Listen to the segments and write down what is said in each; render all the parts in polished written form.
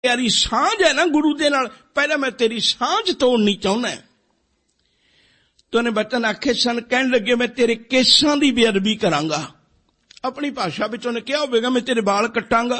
प्यारी सांझ है ना गुरु दे नाल, पहला मैं तेरी सांझ तोड़नी चाहना है। तो उन्हें बचन आखे सन, कहने लगे मैं तेरे केसां दी बेअदबी करांगा। अपनी भाषा विच उन्हें क्या होवेगा, मैं तेरे बाल कटांगा।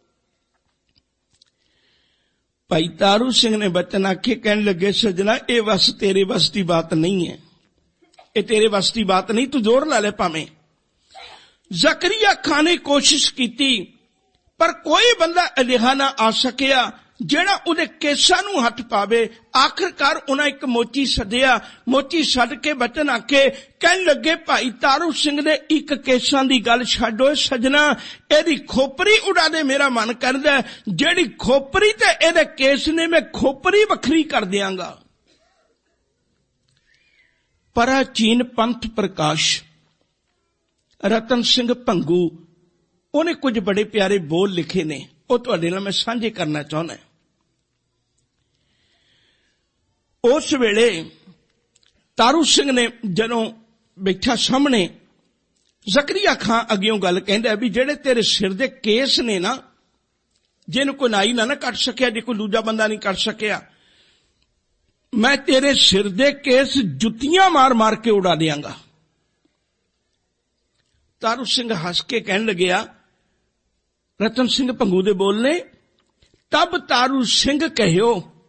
भाई तारू सिंह ने बचन आखे, कहने लगे सजना ये बस तेरे बस की बात नहीं है, ये तेरे बस की बात नहीं, तू जोर ला ले भावें। जकरिया खान ने कोशिश की पर कोई बंदा अजिहा ना आ सकिया जेड़ा उहदे केसां नूं हथ पावे। आखिरकार उन्हें एक मोची सदिया, मोची सद के बचन आके कहन लगे भाई तारू सिंह ने एक केसां दी गल छड्डो सजना, एदी खोपरी उड़ा दे, मेरा मन करदा जेड़ी खोपरी ते एदे केस ने मैं खोपरी वखरी कर दियांगा। प्राचीन पंथ प्रकाश रतन सिंह भंगू उन्हें कुछ बड़े प्यारे बोल लिखे ने, वो तुहाडे नाल मैं साझे करना चाहना। उस वेले तारू सिंह ने जदों बैठा सामने, जकरिया खां अगियों गल कहंदा भी जेड़े तेरे सिर दे केस ने ना, जिन्हों कोई नाई ना कट सकिया, जे कोई दूजा बंदा नहीं कट सकिया, मैं तेरे सिर दे केस जुत्तियां मार मार के उड़ा दियांगा। तारू सिंह हस के कहन लगिया, रतन सिंह भंगू दे बोलने, तब तारू सिंह कहियो।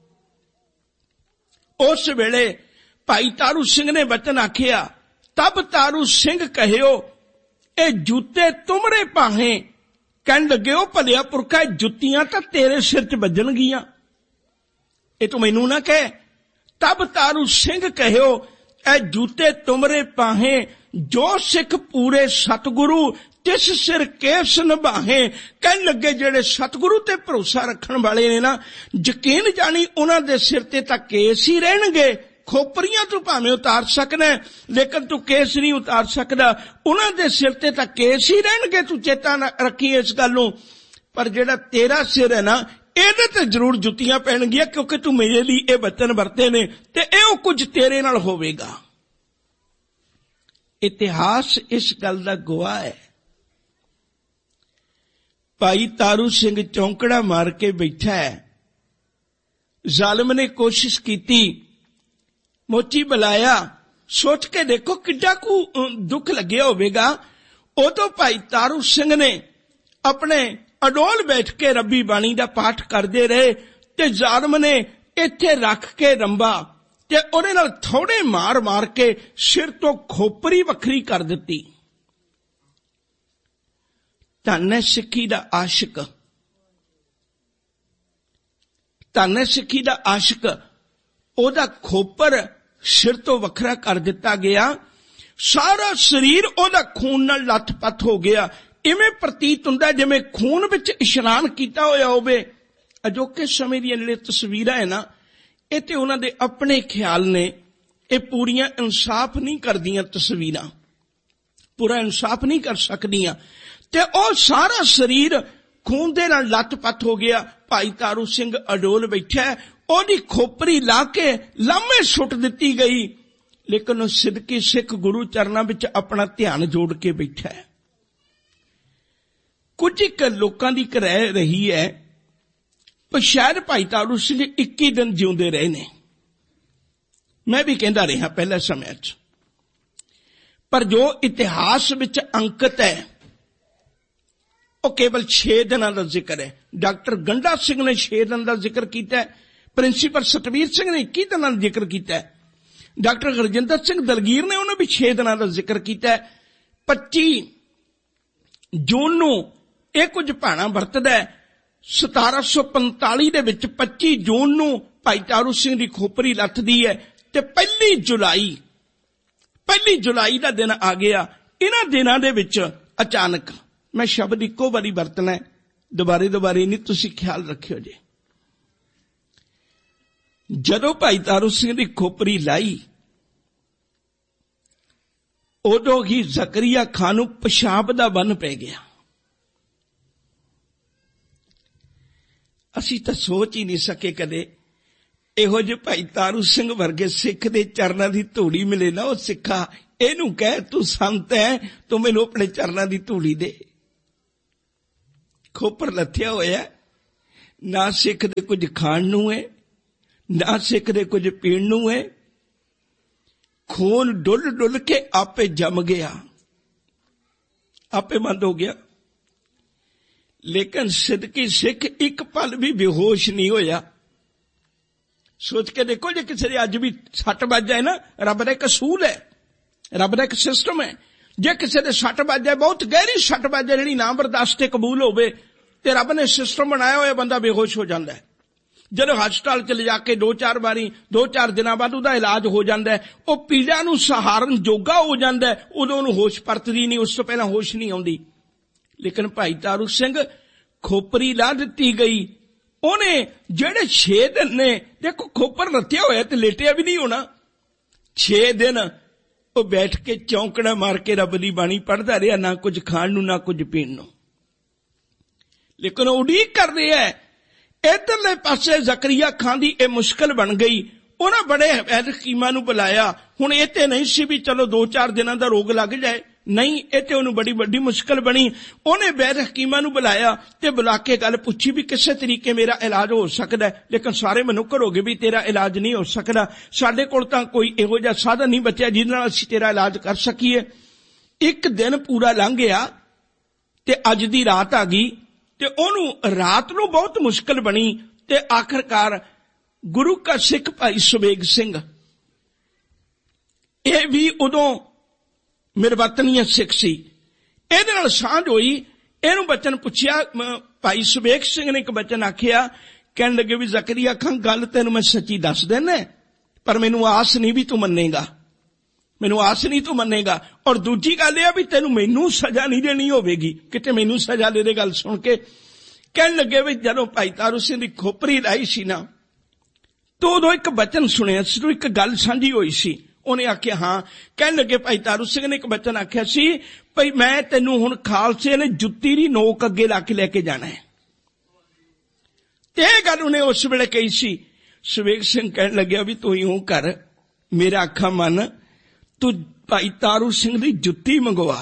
उस वेले भाई तारू सिंह ने वचन आखिया, तब तारू सिंह कहियो ए जूते तुमरे पाहे। कहन लगे ओ भलिया पुरखा जुत्तियां तां तेरे सिर च वजणगियां, ए तू मैनू ना कह। तब तारू सिंह कहियो ए जूते तुमरे पाहे, जो सिख पूरे सतगुरु तिस सिर केस निभाहे। कहन लगे जेड़े सतगुरु ते भरोसा रखण वाले ने ना, यकीन जानी उन्हां दे सिर ते तां केस ही रहणगे। खोपरियां तू भावें उतार सकना लेकिन तू केस नहीं उतार सकदा, उन्हां दे सिर ते तां केस ही रहणगे। तू चेता रखी इस गल नूं। पर जेड़ा तेरा सिर है ना, ਇਹਦੇ ਤੇ ਜ਼ਰੂਰ ਜੁੱਤੀਆਂ ਪੈਣਗੀਆਂ, क्योंकि तू मेरे लिए ਇਹ वचन ਵਰਤੇ ਨੇ ਤੇ ਇਹੋ ਕੁਝ ਤੇਰੇ ਨਾਲ ਹੋਵੇਗਾ। इतिहास इस गल दा गवाह है। भाई तारू सिंह चौंकड़ा मार के बैठा है। जालिम ने कोशिश की, मोची बुलाया, सोच के देखो किड्डा को दुख लगे होवेगा। उदों भाई तारू सिंह ने अपने अडोल बैठ के रब्बी बाणी दा पाठ करते रहे ते जालिम ने इत्थे रख के रंबा ते उहदे नाल थोड़े मार मार के सिर तो खोपरी वखरी कर दिती। धन है सिक्खी दा आशिक, धन है सिक्खी दा आशिक। ओदा खोपर सिर तो वखरा कर दिता गया, सारा शरीर ओदा खून नाल लथपथ हो गया। इवें प्रतीत हुंदा जिवें खून विच इशनान कीता होया होवे। अजोके समय दी जिहड़ी तस्वीरां है ना, ये ते उन्हां दे अपने ख्याल ने, ये पूरियां इंसाफ नहीं करदियां तस्वीरां, पूरा इंसाफ नहीं कर सकदियां। ते ओ सारा शरीर खून दे नाल लथपथ हो गया। भाई तारू सिंह अडोल बैठा, ओदी खोपरी ला के लामे सुट दिती गई, लेकिन ओ सिदकी सिख गुरु चरनां विच अपना ध्यान जोड़ के बैठा है। कुछ एक लोकां दी रह रही है, पर शायद भाई तारू सिंह 21 दिन जिउंदे रहे ने। मैं भी कहंदा रहा पहले समय च, पर जो इतिहास विच अंकित है वो केवल 6 दिनों का जिक्र है। डॉक्टर गंडा सिंह ने 6 दिन का जिक्र किया है, प्रिंसीपल सतवीर सिंह ने 21 दिनों का जिक्र किया है, डॉक्टर हरजिंदर सिंह दलगीर ने उन्होंने भी 6 दिनों का जिक्र किया है। 25 जून नूं ਇਹ ਕੁਝ ਭਾਣਾ ਵਰਤਦਾ ਹੈ। 1745 ਦੇ ਵਿੱਚ 25 ਜੂਨ ਨੂੰ ਭਾਈ ਤਾਰੂ ਸਿੰਘ ਦੀ ਖੋਪਰੀ ਲੱਥਦੀ ਹੈ ਤੇ 1 ਜੁਲਾਈ ਦਾ ਦਿਨ ਆ ਗਿਆ। ਇਹਨਾਂ ਦਿਨਾਂ ਦੇ ਵਿੱਚ ਅਚਾਨਕ, ਮੈਂ ਸ਼ਬਦ ਇੱਕੋ ਵਾਰੀ ਵਰਤਣਾ, ਦੁਬਾਰੇ ਨਹੀਂ, ਤੁਸੀਂ ਖਿਆਲ ਰੱਖਿਓ ਜੀ। ਜਦੋਂ ਭਾਈ ਤਾਰੂ ਸਿੰਘ ਦੀ ਖੋਪਰੀ ਲਾਈ, ਉਦੋਂ ਹੀ ਜ਼ਕਰੀਆ ਖਾਨ ਨੂੰ ਪਿਸ਼ਾਬ ਦਾ ਬੰਨ ਪੈ ਗਿਆ। ਅਸੀਂ ਤਾਂ ਸੋਚ ਹੀ ਨਹੀਂ ਸਕੇ ਕਦੇ ਇਹੋ ਜਿਹੇ ਭਾਈ ਤਾਰੂ ਸਿੰਘ ਵਰਗੇ ਸਿੱਖ ਦੇ ਚਰਨਾਂ ਦੀ ਧੂੜੀ ਮਿਲੇ ਨਾ। ਉਹ ਸਿੱਖਾ ਇਹਨੂੰ ਕਹਿ ਤੂੰ ਸੰਤ ਹੈ, ਤੂੰ ਮੈਨੂੰ ਆਪਣੇ ਚਰਨਾਂ ਦੀ ਧੂੜੀ ਦੇ। ਖੋਪਰ ਲੱਥਿਆ ਹੋਇਆ, ਨਾ ਸਿੱਖ ਦੇ ਕੁਝ ਖਾਣ ਨੂੰ ਹੈ, ਨਾ ਸਿੱਖ ਦੇ ਕੁਝ ਪੀਣ ਨੂੰ ਹੈ। ਖੂਨ ਡੁੱਲ ਡੁੱਲ ਕੇ ਆਪੇ ਜੰਮ ਗਿਆ, ਆਪੇ ਬੰਦ ਹੋ ਗਿਆ। ਲੇਕਿਨ ਸਿੱਧਕੀ ਸਿੱਖ ਇੱਕ ਪਲ ਵੀ ਬੇਹੋਸ਼ ਨਹੀਂ ਹੋਇਆ। ਸੋਚ ਕੇ ਦੇਖੋ, ਜੇ ਕਿਸੇ ਦੇ ਅੱਜ ਵੀ ਸੱਟ ਵੱਜ ਜਾਏ ਨਾ, ਰੱਬ ਦਾ ਇੱਕ ਅਸੂਲ ਹੈ, ਰੱਬ ਦਾ ਇੱਕ ਸਿਸਟਮ ਹੈ। ਜੇ ਕਿਸੇ ਦੇ ਸੱਟ ਵੱਜ ਜਾਏ, ਬਹੁਤ ਗਹਿਰੀ ਸੱਟ ਵੱਜ ਜਾਏ, ਜਿਹੜੀ ਨਾ ਬਰਦਾਸ਼ਤ ਤੇ ਕਬੂਲ ਹੋਵੇ, ਤੇ ਰੱਬ ਨੇ ਸਿਸਟਮ ਬਣਾਇਆ ਹੋਇਆ, ਬੰਦਾ ਬੇਹੋਸ਼ ਹੋ ਜਾਂਦਾ ਹੈ। ਜਦੋਂ ਹਸਪਤਾਲ ਚ ਲਿਜਾ ਕੇ 2-4 ਦਿਨਾਂ ਬਾਅਦ ਉਹਦਾ ਇਲਾਜ ਹੋ ਜਾਂਦਾ ਹੈ, ਉਹ ਪੀੜਾ ਨੂੰ ਸਹਾਰਨ ਜੋਗਾ ਹੋ ਜਾਂਦਾ ਹੈ, ਉਦੋਂ ਉਹਨੂੰ ਹੋਸ਼ ਪਰਤਦੀ ਨਹੀਂ, ਉਸ ਤੋਂ ਪਹਿਲਾਂ ਹੋਸ਼ ਨਹੀਂ ਆਉਂਦੀ। ਲੇਕਿਨ ਭਾਈ ਤਾਰੂ ਸਿੰਘ ਖੋਪਰੀ ਲਾ ਦਿੱਤੀ ਗਈ। ਉਹਨੇ ਜਿਹੜੇ 6 ਦਿਨ ਨੇ, ਦੇਖੋ ਖੋਪਰ ਲੱਥਿਆ ਹੋਇਆ ਤੇ ਲੇਟਿਆ ਵੀ ਨਹੀਂ ਹੋਣਾ, 6 ਦਿਨ ਉਹ ਬੈਠ ਕੇ ਚੌਂਕੜਾ ਮਾਰ ਕੇ ਰੱਬ ਦੀ ਬਾਣੀ ਪੜ੍ਹਦਾ ਰਿਹਾ, ਨਾ ਕੁਝ ਖਾਣ ਨੂੰ ਨਾ ਕੁਝ ਪੀਣ ਨੂੰ। ਲੇਕਿਨ ਉਹ ਉਡੀਕ ਕਰ ਰਿਹਾ ਹੈ। ਇਧਰਲੇ ਪਾਸੇ ਜ਼ਕਰੀਆ ਖਾਨ ਦੀ ਇਹ ਮੁਸ਼ਕਲ ਬਣ ਗਈ। ਉਹਨਾਂ ਬੜੇ ਵੈਦ ਹਕੀਮਾਂ ਨੂੰ ਬੁਲਾਇਆ। ਹੁਣ ਇਹ ਤੇ ਨਹੀਂ ਸੀ ਵੀ ਚਲੋ 2-4 ਦਿਨਾਂ ਦਾ ਰੋਗ ਲੱਗ ਜਾਏ, ਨਹੀਂ, ਇਹ ਤੇ ਉਹਨੂੰ ਬੜੀ ਵੱਡੀ ਮੁਸ਼ਕਲ ਬਣੀ। ਉਹਨੇ ਵੈਦ ਹਕੀਮਾਂ ਨੂੰ ਬੁਲਾਇਆ ਤੇ ਬੁਲਾ ਕੇ ਗੱਲ ਪੁੱਛੀ ਵੀ ਕਿਸੇ ਤਰੀਕੇ ਮੇਰਾ ਇਲਾਜ ਹੋ ਸਕਦਾ ਹੈ। ਲੇਕਿਨ ਸਾਰੇ ਮੈਨੂੰ ਕਰੋਗੇ ਵੀ ਤੇਰਾ ਇਲਾਜ ਨਹੀਂ ਹੋ ਸਕਦਾ, ਸਾਡੇ ਕੋਲ ਤਾਂ ਕੋਈ ਇਹੋ ਜਿਹਾ ਸਾਧਨ ਨਹੀਂ ਬਚਿਆ ਜਿਹਦੇ ਨਾਲ ਅਸੀਂ ਤੇਰਾ ਇਲਾਜ ਕਰ ਸਕੀਏ। ਇੱਕ ਦਿਨ ਪੂਰਾ ਲੰਘ ਗਿਆ ਤੇ ਅੱਜ ਦੀ ਰਾਤ ਆ ਗਈ, ਤੇ ਉਹਨੂੰ ਰਾਤ ਨੂੰ ਬਹੁਤ ਮੁਸ਼ਕਲ ਬਣੀ। ਤੇ ਆਖਰਕਾਰ ਗੁਰੂ ਕਾ ਸਿੱਖ ਭਾਈ ਸੁਬੇਗ ਸਿੰਘ, ਇਹ ਵੀ ਉਦੋਂ ਮਿਰਵਤਨੀਆ ਸਿੱਖ ਸੀ, ਇਹਦੇ ਨਾਲ ਸਾਂਝ ਹੋਈ। ਇਹਨੂੰ ਬਚਨ ਪੁੱਛਿਆ, ਭਾਈ ਸੁਬੇਗ ਸਿੰਘ ਨੇ ਇੱਕ ਬਚਨ ਆਖਿਆ, ਕਹਿਣ ਲੱਗੇ ਵੀ ਜ਼ਕਰੀਆ ਖਾਨ, ਗੱਲ ਤੈਨੂੰ ਮੈਂ ਸੱਚੀ ਦੱਸ ਦੇਣਾ, ਪਰ ਮੈਨੂੰ ਆਸ ਨਹੀਂ ਵੀ ਤੂੰ ਮੰਨੇਗਾ, ਮੈਨੂੰ ਆਸ ਨਹੀਂ ਤੂੰ ਮੰਨੇਗਾ। ਔਰ ਦੂਜੀ ਗੱਲ ਇਹ ਆ ਵੀ ਤੈਨੂੰ ਮੈਨੂੰ ਸਜ਼ਾ ਨਹੀਂ ਦੇਣੀ ਹੋਵੇਗੀ, ਕਿਤੇ ਮੈਨੂੰ ਸਜ਼ਾ ਦੇ ਦੇ। ਗੱਲ ਸੁਣ ਕੇ ਕਹਿਣ ਲੱਗੇ ਵੀ ਜਦੋਂ ਭਾਈ ਤਾਰੂ ਸਿੰਘ ਦੀ ਖੋਪਰੀ ਲਾਈ ਸੀ ਨਾ, ਤਾਂ ਉਦੋਂ ਇੱਕ ਬਚਨ ਸੁਣਿਆ ਸੀ, ਇੱਕ ਗੱਲ ਸਾਂਝੀ ਹੋਈ ਸੀ। ਉਹਨੇ ਆਖਿਆ ਹਾਂ। ਕਹਿਣ ਲੱਗੇ ਭਾਈ ਤਾਰੂ ਸਿੰਘ ਨੇ ਇੱਕ ਬਚਨ ਆਖਿਆ ਸੀ, ਭਈ ਮੈਂ ਤੈਨੂੰ ਹੁਣ ਖਾਲਸੇ ਨੇ ਜੁੱਤੀ ਦੀ ਨੋਕ ਅੱਗੇ ਲਾ ਕੇ ਲੈ ਕੇ ਜਾਣਾ ਹੈ। ਤੇ ਇਹ ਗੱਲ ਉਹਨੇ ਉਸ ਵੇਲੇ ਕਹੀ ਸੀ। ਸੁਬੇਗ ਸਿੰਘ ਕਹਿਣ ਲੱਗਿਆ ਵੀ ਤੂੰ ਇਉਂ ਕਰ, ਮੇਰਾ ਆਖਾ ਮੰਨ, ਤੂੰ ਭਾਈ ਤਾਰੂ ਸਿੰਘ ਦੀ ਜੁੱਤੀ ਮੰਗਵਾ,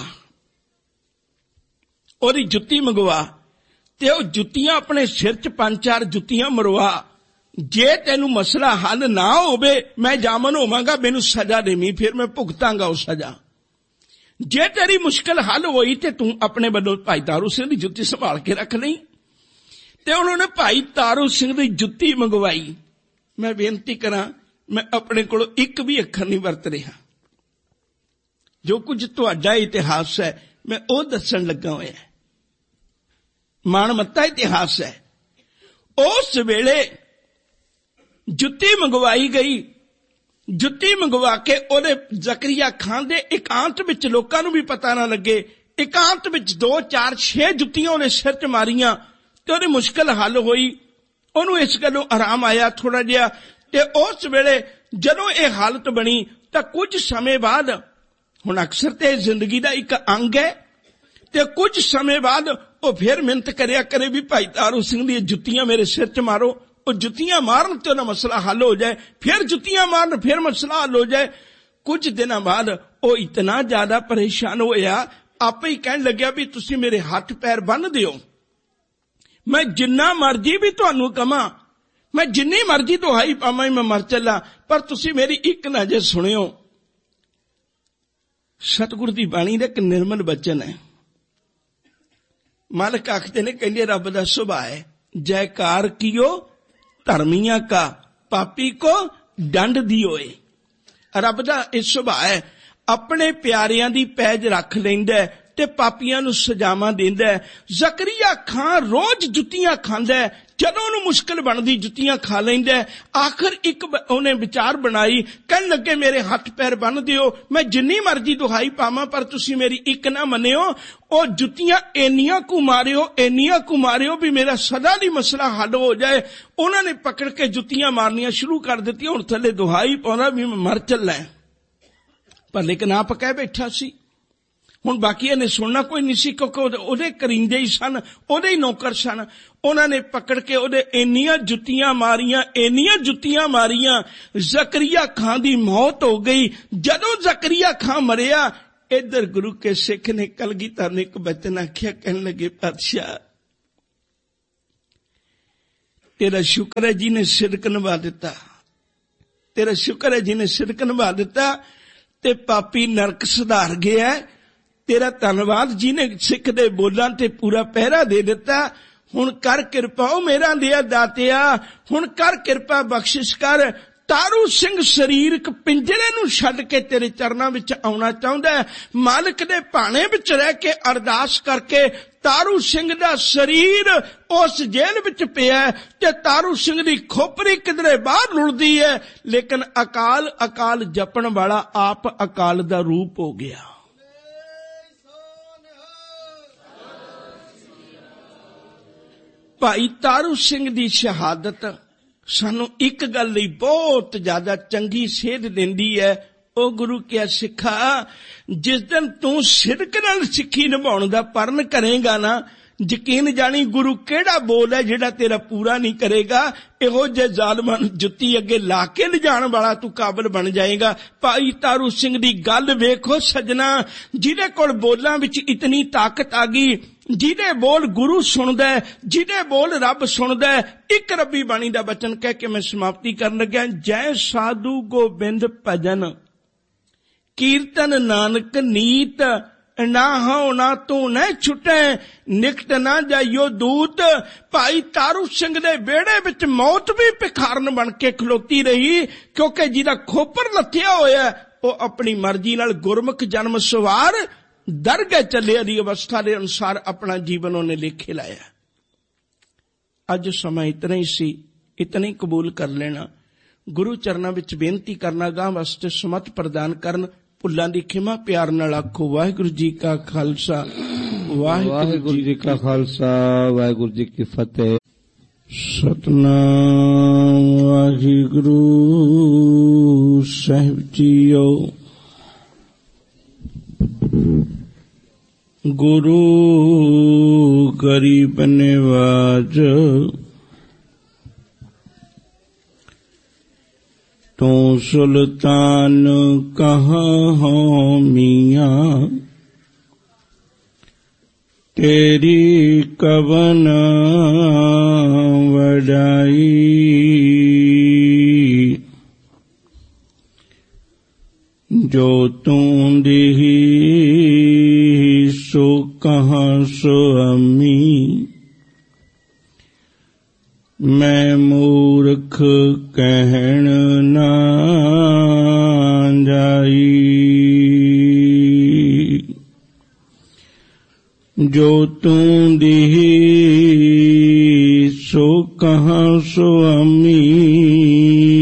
ਉਹਦੀ ਜੁੱਤੀ ਮੰਗਵਾ, ਤੇ ਉਹ ਜੁੱਤੀਆਂ ਆਪਣੇ ਸਿਰ 'ਚ 5-4 ਜੁੱਤੀਆਂ ਮਰਵਾ। ਜੇ ਤੈਨੂੰ ਮਸਲਾ ਹੱਲ ਨਾ ਹੋਵੇ, ਮੈਂ ਜਾਮਨ ਹੋਵਾਂਗਾ, ਮੈਨੂੰ ਸਜ਼ਾ ਦੇਵੀਂ, ਫਿਰ ਮੈਂ ਭੁਗਤਾਂਗਾ ਉਹ ਸਜ਼ਾ। ਜੇ ਤੇਰੀ ਮੁਸ਼ਕਲ ਹੱਲ ਹੋਈ ਤੇ ਤੂੰ ਆਪਣੇ ਵੱਲੋਂ ਭਾਈ ਤਾਰੂ ਸਿੰਘ ਦੀ ਜੁੱਤੀ ਸੰਭਾਲ ਕੇ ਰੱਖ ਲਈ। ਤੇ ਉਹਨਾਂ ਨੇ ਭਾਈ ਤਾਰੂ ਸਿੰਘ ਦੀ ਜੁੱਤੀ ਮੰਗਵਾਈ। ਮੈਂ ਬੇਨਤੀ ਕਰਾਂ, ਮੈਂ ਆਪਣੇ ਕੋਲੋਂ ਇੱਕ ਵੀ ਅੱਖਰ ਨਹੀਂ ਵਰਤ ਰਿਹਾ। ਜੋ ਕੁਝ ਤੁਹਾਡਾ ਇਤਿਹਾਸ ਹੈ ਮੈਂ ਉਹ ਦੱਸਣ ਲੱਗਾ ਹੋਇਆ, ਮਾਣਮੱਤਾ ਇਤਿਹਾਸ ਹੈ। ਉਸ ਵੇਲੇ ਜੁੱਤੀ ਮੰਗਵਾਈ ਗਈ। ਜੁੱਤੀ ਮੰਗਵਾ ਕੇ ਉਹਦੇ ਜ਼ਕਰੀਆ ਖਾਨ ਦੇ ਇਕਾਂਤ ਵਿੱਚ, ਲੋਕਾਂ ਨੂੰ ਵੀ ਪਤਾ ਨਾ ਲੱਗੇ, ਇਕਾਂਤ ਵਿੱਚ 2-4-6 ਜੁੱਤੀਆਂ ਉਹਨੇ ਸਿਰ 'ਚ ਮਾਰੀਆਂ ਤੇ ਉਹਦੀ ਮੁਸ਼ਕਲ ਹੱਲ ਹੋਈ। ਉਹਨੂੰ ਇਸ ਗੱਲੋਂ ਆਰਾਮ ਆਇਆ ਥੋੜਾ ਜਿਹਾ। ਤੇ ਉਸ ਵੇਲੇ ਜਦੋਂ ਇਹ ਹਾਲਤ ਬਣੀ ਤਾਂ ਕੁਝ ਸਮੇਂ ਬਾਅਦ, ਹੁਣ ਅਕਸਰ ਤੇ ਜ਼ਿੰਦਗੀ ਦਾ ਇੱਕ ਅੰਗ ਹੈ, ਤੇ ਕੁਝ ਸਮੇਂ ਬਾਅਦ ਉਹ ਫਿਰ ਮਿਹਨਤ ਕਰਿਆ ਕਰੇ ਵੀ ਭਾਈ ਤਾਰੂ ਸਿੰਘ ਦੀਆਂ ਜੁੱਤੀਆਂ ਮੇਰੇ ਸਿਰ 'ਚ ਮਾਰੋ। ਉਹ ਜੁੱਤੀਆਂ ਮਾਰਨ ਤੇ ਉਹਦਾ ਮਸਲਾ ਹੱਲ ਹੋ ਜਾਏ, ਫਿਰ ਜੁੱਤੀਆਂ ਮਾਰਨ, ਫਿਰ ਮਸਲਾ ਹੱਲ ਹੋ ਜਾਏ। ਕੁਝ ਦਿਨਾਂ ਬਾਅਦ ਉਹ ਇਤਨਾ ਜ਼ਿਆਦਾ ਪਰੇਸ਼ਾਨ ਹੋਇਆ, ਆਪੇ ਹੀ ਕਹਿਣ ਲੱਗਿਆ ਵੀ ਤੁਸੀਂ ਮੇਰੇ ਹੱਥ ਪੈਰ ਬੰਨ੍ਹ ਦਿਓ, ਮੈਂ ਜਿੰਨਾ ਮਰਜੀ ਵੀ ਤੁਹਾਨੂੰ ਕਵਾਂ, ਮੈਂ ਜਿੰਨੀ ਮਰਜੀ ਦੁਹਾਈ ਪਾਵਾਂ, ਮੈਂ ਮਰ ਚੱਲਾਂ, ਪਰ ਤੁਸੀਂ ਮੇਰੀ ਇੱਕ ਨਾ ਜੇ ਸੁਣਿਓ। ਸਤਿਗੁਰ ਦੀ ਬਾਣੀ ਦਾ ਇੱਕ ਨਿਰਮਲ ਬਚਨ ਹੈ। ਮਾਲਕ ਆਖਦੇ ਨੇ, ਕਹਿੰਦੇ ਰੱਬ ਦਾ ਸੁਭਾਅ ਹੈ, ਜੈਕਾਰ ਕੀਓ ਧਰਮੀਆਂ ਕਾ, ਪਾਪੀ ਕੋ ਡੰਡ ਦਿਓਏ। ਰੱਬ ਦਾ ਇਹ ਸੁਭਾਅ ਹੈ, ਆਪਣੇ ਪਿਆਰਿਆਂ ਦੀ ਪੈਜ ਰੱਖ ਲੈਂਦਾ ਤੇ ਪਾਪੀਆਂ ਨੂੰ ਸਜ਼ਾਵਾਂ ਦਿੰਦਾ ਹੈ। ਜ਼ਕਰੀਆ ਖਾਨ ਰੋਜ਼ ਜੁੱਤੀਆਂ ਖਾਂਦਾ ਹੈ, ਜਦੋਂ ਉਹਨੂੰ ਮੁਸ਼ਕਲ ਬਣਦੀ ਜੁੱਤੀਆਂ ਖਾ ਲੈਂਦਾ ਹੈ। ਆਖਰ ਇੱਕ ਉਹਨੇ ਵਿਚਾਰ ਬਣਾਈ, ਕਹਿਣ ਲੱਗੇ ਮੇਰੇ ਹੱਥ ਪੈਰ ਬੰਨ੍ਹ ਦਿਓ, ਮੈਂ ਜਿੰਨੀ ਮਰਜ਼ੀ ਦੁਹਾਈ ਪਾਵਾਂ, ਪਰ ਤੁਸੀਂ ਮੇਰੀ ਇੱਕ ਨਾ ਮੰਨਿਓ। ਉਹ ਜੁੱਤੀਆਂ ਇੰਨੀਆਂ ਕੁ ਮਾਰਿਓ ਵੀ ਮੇਰਾ ਸਦਾ ਲਈ ਮਸਲਾ ਹੱਲ ਹੋ ਜਾਏ। ਉਹਨਾਂ ਨੇ ਪਕੜ ਕੇ ਜੁੱਤੀਆਂ ਮਾਰਨੀਆਂ ਸ਼ੁਰੂ ਕਰ ਦਿੱਤੀਆਂ। ਹੁਣ ਥੱਲੇ ਦੁਹਾਈ ਪਾਉਂਦਾ ਵੀ ਮੈਂ ਮਰ ਚੱਲਾਂ, ਪਰ ਲੇਕਿਨ ਆਪ ਕਹਿ ਬੈਠਾ ਸੀ। ਹੁਣ ਬਾਕੀ ਇਹਨੇ ਸੁਣਨਾ ਕੋਈ ਨਹੀਂ ਸੀ, ਕਿਉਂਕਿ ਉਹਦੇ ਕਰਿੰਦੇ ਹੀ ਸਨ, ਉਹਦੇ ਹੀ ਨੌਕਰ ਸਨ। ਉਹਨਾਂ ਨੇ ਪਕੜ ਕੇ ਉਹਦੇ ਇੰਨੀਆਂ ਜੁੱਤੀਆਂ ਮਾਰੀਆਂ, ਜ਼ਕਰੀਆ ਖਾਨ ਦੀ ਮੌਤ ਹੋ ਗਈ। ਜਦੋਂ ਜ਼ਕਰੀਆ ਖਾਨ ਮਰਿਆ, ਇੱਧਰ ਗੁਰੂ ਕੇ ਸਿੱਖ ਨੇ ਕਲਗੀਧਰ ਨੇ ਇੱਕ ਬਚਨ ਆਖਿਆ, ਕਹਿਣ ਲੱਗੇ, ਪਾਤਸ਼ਾਹ तेरा शुक्र है जिन्हें सिदक निभा दिता, तेरा शुक्र है जिन्हें सिदक निभा दिता ते पापी नरक सुधार गया। तेरा धन्नवाद जिन्हें सिख दे बोलां ते पूरा पहरा दे दिता। हुण कर किरपा ओ मेरा दिया दातिया, हुण कर किरपा बख्शिश कर। तारू सिंह शरीरक पिंजरे नूं छड्ड के तेरे चरनां विच आउणा चाहुंदा है। मालिक दे भाणे विच रह के अरदास करके तारू सिंह दा शरीर उस जेल विच पिया ते तारू सिंह दी खोपरी किधरे बाहर लुढ़दी है, लेकिन अकाल अकाल जपण वाला आप अकाल दा रूप हो गया। भाई तारू सिंह दी शहादत सानू एक गल लई बहुत ज्यादा चंगी सेध देंदी है। ओ गुरु क्या सिखा, जिस दिन तू सिदक नाल सिक्खी निभाउण दा परण करेगा ना, यकीन जानी गुरु केड़ा बोल है जिहड़ा तेरा पूरा नहीं करेगा। इहो जे जालमां नूं जुत्ती अगे ला के लिजाण वाला तू काबिल बन जाएगा। भाई तारू सिंह दी गल वेखो सजना, जिहदे कोल बोलां विच इतनी ताकत आ गई, जिहदे बोल गुरु सुनदा है, जिहदे बोल रब सुनदा है। एक रब्बी बाणी दा बचन कह के मैं समाप्ति करन लग्या। जय साधु गोबिंद भजन कीर्तन नानक नीत, ना हो ना तू न छुटे निकट ना जाइयो दूत। भाई तारू सिंह दे बेड़े विच मौत भी भिखारन बन के खलोती रही, क्योंकि जिहदा खोपर लथिया होया वो अपनी मर्जी नाल गुरमुख जन्म सवार दरगह चले दी अवस्था के अनुसार अपना जीवन उन्हें लेखे लाया। अज समा इतना ही सी, इतना ही कबूल कर लेना। गुरु चरणा विच बेनती करना, गां वास्ते सुमत प्रदान करन। भुल्लां दी खिमा प्यार नाल आखो वाहिगुरू जी का खालसा वाहिगुरू जी का खालसा वाहिगुरू जी की फतेह। सतनाम वाहिगुरू साहिब जीओ। गुरु गरीब निवाज तू सुल्तान कहाँ हो मियाँ, तेरी कवन वडाई। जो तू दिही सो कहाँ सो अम्मी, मैं मूर्ख कहण ना जाई। जो तू दिही सो कहाँ सो अम्मी,